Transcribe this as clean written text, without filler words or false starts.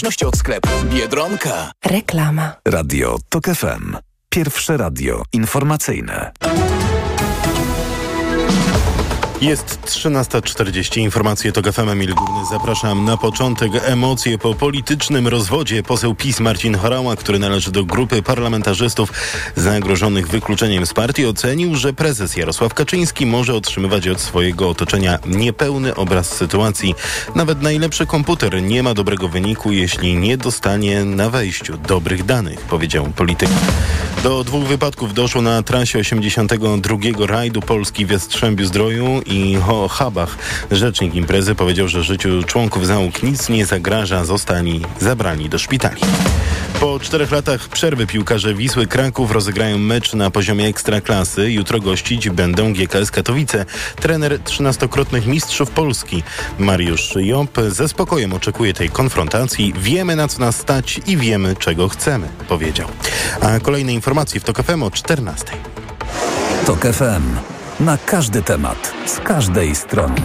Od sklepu Biedronka. Reklama. Radio TOK FM. Pierwsze radio informacyjne. Jest 13:40. Informacje TOK FM. Emil Górny. Zapraszam na początek. Emocje po politycznym rozwodzie. Poseł PiS Marcin Horała, który należy do grupy parlamentarzystów zagrożonych wykluczeniem z partii, ocenił, że prezes Jarosław Kaczyński może otrzymywać od swojego otoczenia niepełny obraz sytuacji. Nawet najlepszy komputer nie ma dobrego wyniku, jeśli nie dostanie na wejściu dobrych danych, powiedział polityk. Do 2 wypadków doszło na trasie 82. rajdu Polski w Jastrzębiu-Zdroju i Hobach. Rzecznik imprezy powiedział, że życiu członków załóg nic nie zagraża, zostali zabrani do szpitali. Po 4 latach przerwy piłkarze Wisły Kraków rozegrają mecz na poziomie ekstraklasy. Jutro gościć będą GKS Katowice. Trener 13-krotnych mistrzów Polski Mariusz Job ze spokojem oczekuje tej konfrontacji. Wiemy, na co nas stać i wiemy, czego chcemy, powiedział. A kolejne informacje w TOK FM o 14:00. TOK FM. Na każdy temat, z każdej strony.